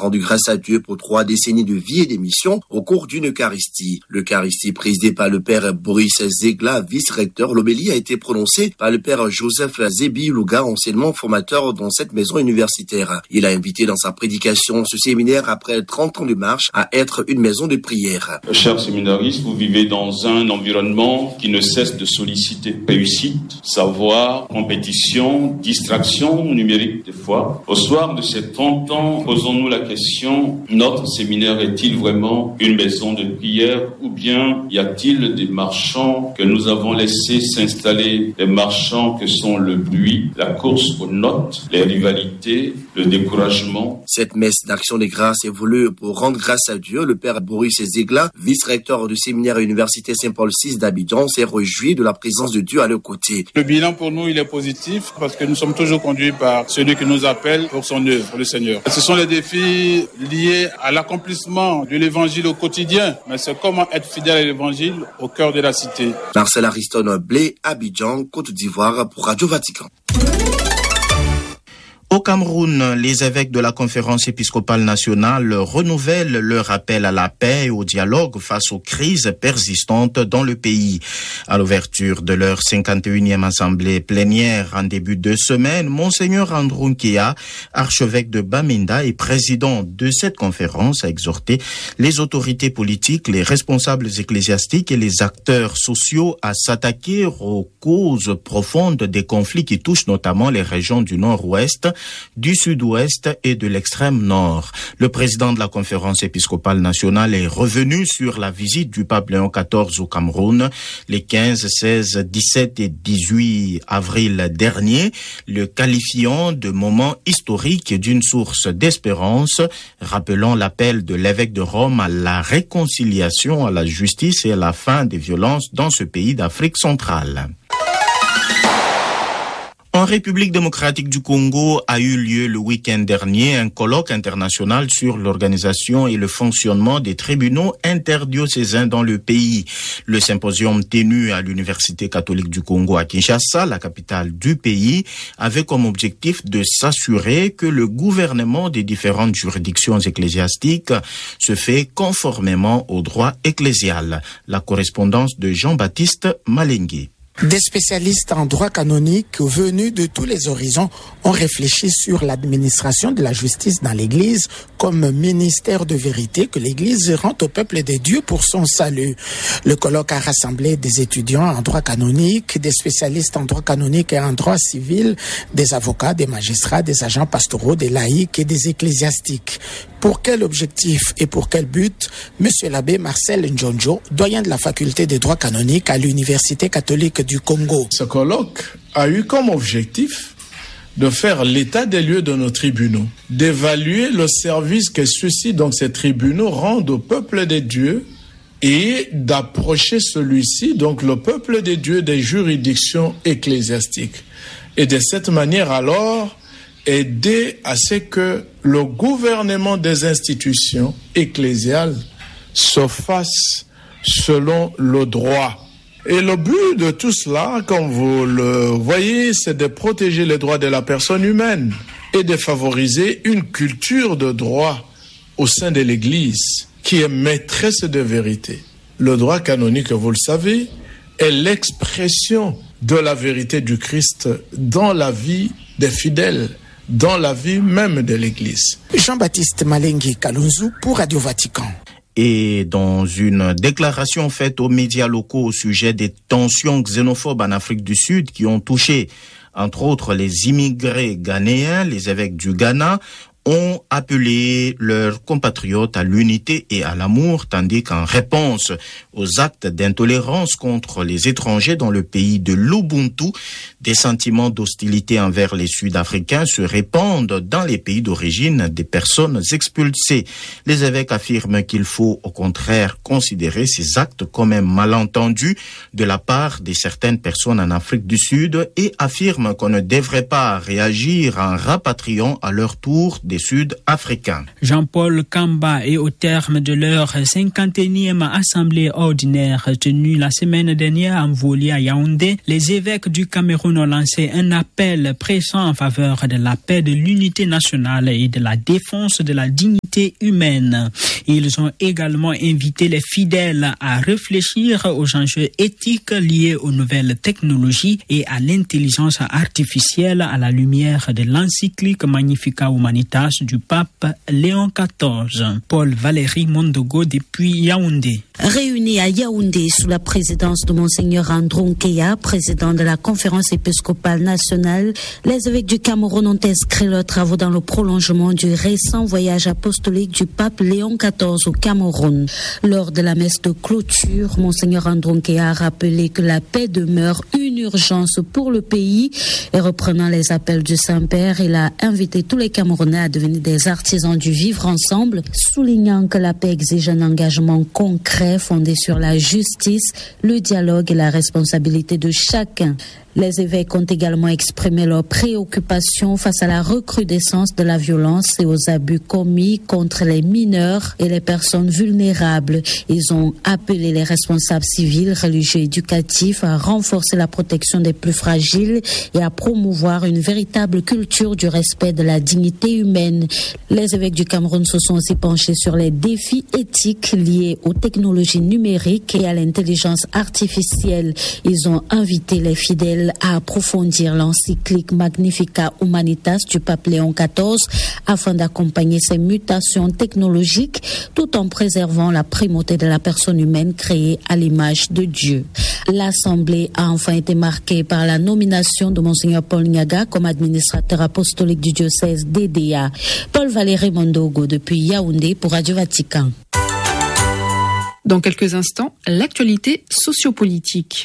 rendu grâce à Dieu pour 3 décennies de vie et d'émission au cours d'une Eucharistie. L'Eucharistie présidée par le père Boris Zegla, vice-recteur, l'homélie a été prononcée par le père Joseph Zebi-Louga, anciennement formateur dans cette maison universitaire. Il a invité dans sa prédication ce séminaire, après 30 ans de marche, à être une maison de prière. Chers séminaristes, vous vivez dans un environnement qui ne cesse de solliciter réussite, savoir, compétition, distraction numérique des fois. Au soir de ces 30 ans, posons-nous la question, notre séminaire est-il vraiment une maison de prière ou bien y a-t-il des marchands que nous avons laissés s'installer, des marchands que sont le bruit, la course aux notes, les rivalités, le découragement. Cette messe d'action des grâces est voulue pour rendre grâce à Dieu. Le père Boris Zegla, vice-recteur du séminaire universitaire Saint-Paul VI d'Abidjan, s'est réjoui de la présence de Dieu à leur côté. Le bilan pour nous, il est positif parce que nous sommes toujours conduits par celui qui nous appelle pour son œuvre, le Seigneur. Ce sont les défis liés à l'accomplissement de l'évangile au quotidien, mais c'est comment être fidèle à l'évangile au cœur de la cité. Marcel Ariston Blé, Abidjan, Côte d'Ivoire pour Radio Vatican. Au Cameroun, les évêques de la Conférence épiscopale nationale renouvellent leur appel à la paix et au dialogue face aux crises persistantes dans le pays. À l'ouverture de leur 51e assemblée plénière en début de semaine, Monseigneur Andrew Nkia, archevêque de Bamenda et président de cette conférence, a exhorté les autorités politiques, les responsables ecclésiastiques et les acteurs sociaux à s'attaquer aux causes profondes des conflits qui touchent notamment les régions du Nord-Ouest, du Sud-Ouest et de l'extrême Nord. Le président de la Conférence épiscopale nationale est revenu sur la visite du pape Léon XIV au Cameroun les 15, 16, 17 et 18 avril dernier, le qualifiant de moment historique et d'une source d'espérance, rappelant l'appel de l'évêque de Rome à la réconciliation, à la justice et à la fin des violences dans ce pays d'Afrique centrale. En République démocratique du Congo a eu lieu le week-end dernier un colloque international sur l'organisation et le fonctionnement des tribunaux interdiocésains dans le pays. Le symposium tenu à l'Université catholique du Congo à Kinshasa, la capitale du pays, avait comme objectif de s'assurer que le gouvernement des différentes juridictions ecclésiastiques se fait conformément au droit ecclésial. La correspondance de Jean-Baptiste Malengue. Des spécialistes en droit canonique venus de tous les horizons ont réfléchi sur l'administration de la justice dans l'Église comme ministère de vérité que l'Église rend au peuple des dieux pour son salut. Le colloque a rassemblé des étudiants en droit canonique, des spécialistes en droit canonique et en droit civil, des avocats, des magistrats, des agents pastoraux, des laïcs et des ecclésiastiques. Pour quel objectif et pour quel but? Monsieur l'abbé Marcel Njonjo, doyen de la faculté de droit canonique à l'Université catholique du Congo. Ce colloque a eu comme objectif de faire l'état des lieux de nos tribunaux, d'évaluer le service que ceux-ci, donc ces tribunaux, rendent au peuple des dieux et d'approcher celui-ci, donc le peuple des dieux, des juridictions ecclésiastiques. Et de cette manière alors, aider à ce que le gouvernement des institutions ecclésiales se fasse selon le droit. Et le but de tout cela, comme vous le voyez, c'est de protéger les droits de la personne humaine et de favoriser une culture de droit au sein de l'Église qui est maîtresse de vérité. Le droit canonique, vous le savez, est l'expression de la vérité du Christ dans la vie des fidèles, dans la vie même de l'Église. Jean-Baptiste Malengue Kalunzu pour Radio Vatican. Et dans une déclaration faite aux médias locaux au sujet des tensions xénophobes en Afrique du Sud qui ont touché, entre autres, les immigrés ghanéens, les évêques du Ghana ont appelé leurs compatriotes à l'unité et à l'amour, tandis qu'en réponse aux actes d'intolérance contre les étrangers dans le pays de l'Ubuntu, des sentiments d'hostilité envers les Sud-Africains se répandent dans les pays d'origine des personnes expulsées. Les évêques affirment qu'il faut au contraire considérer ces actes comme un malentendu de la part de certaines personnes en Afrique du Sud et affirment qu'on ne devrait pas réagir en rapatriant à leur tour des Sud-Africains. Jean-Paul Kamba est au terme de leur 51e assemblée ordinaire tenue la semaine dernière en Mvoli à Yaoundé. Les évêques du Cameroun ont lancé un appel pressant en faveur de la paix, de l'unité nationale et de la défense de la dignité dignité humaine. Ils ont également invité les fidèles à réfléchir aux enjeux éthiques liés aux nouvelles technologies et à l'intelligence artificielle à la lumière de l'encyclique Magnificat Humanitas du pape Léon XIV. Paul Valéry Mondogo depuis Yaoundé. Réunis à Yaoundé sous la présidence de Monseigneur André Nkeya, président de la conférence épiscopale nationale, les évêques du Cameroun ont inscrit leurs travaux dans le prolongement du récent voyage apostolique du pape Léon XIV au Cameroun. Lors de la messe de clôture, Monseigneur André Nkeya a rappelé que la paix demeure une urgence pour le pays et reprenant les appels du Saint-Père, il a invité tous les Camerounais à devenir des artisans du vivre ensemble, soulignant que la paix exige un engagement concret fondé sur la justice, le dialogue et la responsabilité de chacun. Les évêques ont également exprimé leurs préoccupations face à la recrudescence de la violence et aux abus commis contre les mineurs et les personnes vulnérables. Ils ont appelé les responsables civils, religieux et éducatifs à renforcer la protection des plus fragiles et à promouvoir une véritable culture du respect de la dignité humaine. Les évêques du Cameroun se sont aussi penchés sur les défis éthiques liés aux technologies numériques et à l'intelligence artificielle. Ils ont invité les fidèles à approfondir l'encyclique Magnificat Humanitas du pape Léon XIV afin d'accompagner ces mutations technologiques tout en préservant la primauté de la personne humaine créée à l'image de Dieu. L'Assemblée a enfin été marquée par la nomination de Monseigneur Paul Nyaga comme administrateur apostolique du diocèse d'Edéa. Paul Valéry Mondogo depuis Yaoundé pour Radio Vatican. Dans quelques instants, l'actualité sociopolitique.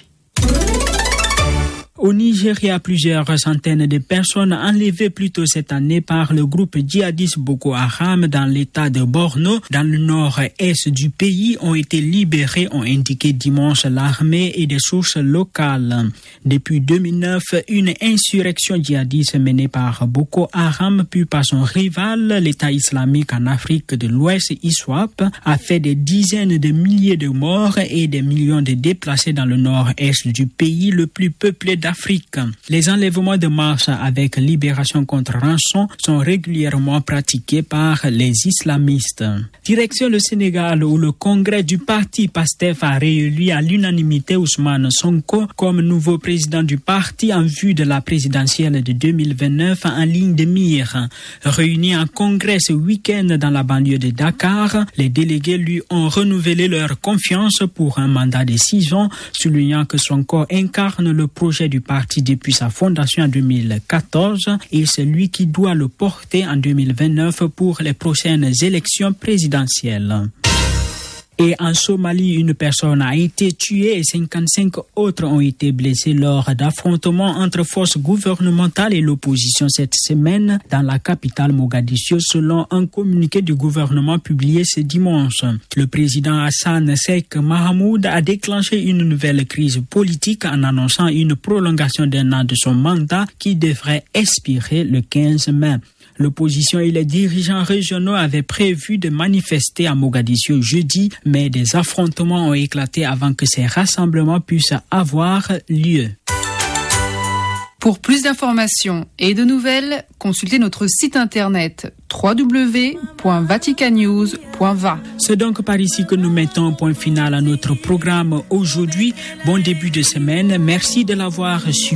Au Nigeria, plusieurs centaines de personnes enlevées plus tôt cette année par le groupe djihadiste Boko Haram dans l'état de Borno, dans le nord-est du pays, ont été libérées, ont indiqué dimanche l'armée et des sources locales. Depuis 2009, une insurrection djihadiste menée par Boko Haram puis par son rival, l'État islamique en Afrique de l'Ouest, ISWAP, a fait des dizaines de milliers de morts et des millions de déplacés dans le nord-est du pays, le plus peuplé d'Afrique. Les enlèvements de masse avec libération contre rançon sont régulièrement pratiqués par les islamistes. Direction le Sénégal où le congrès du parti PASTEF a réélu à l'unanimité Ousmane Sonko comme nouveau président du parti en vue de la présidentielle de 2029 en ligne de mire. Réunis en congrès ce week-end dans la banlieue de Dakar, les délégués lui ont renouvelé leur confiance pour un mandat de 6 ans, soulignant que Sonko incarne le projet du parti depuis sa fondation en 2014 et c'est lui qui doit le porter en 2029 pour les prochaines élections présidentielles. Et en Somalie, une personne a été tuée et 55 autres ont été blessés lors d'affrontements entre forces gouvernementales et l'opposition cette semaine dans la capitale Mogadiscio, selon un communiqué du gouvernement publié ce dimanche. Le président Hassan Sheikh Mahamoud a déclenché une nouvelle crise politique en annonçant une prolongation d'un an de son mandat qui devrait expirer le 15 mai. L'opposition et les dirigeants régionaux avaient prévu de manifester à Mogadiscio jeudi, mais des affrontements ont éclaté avant que ces rassemblements puissent avoir lieu. Pour plus d'informations et de nouvelles, consultez notre site internet www.vaticannews.va. C'est donc par ici que nous mettons un point final à notre programme aujourd'hui. Bon début de semaine. Merci de l'avoir suivi.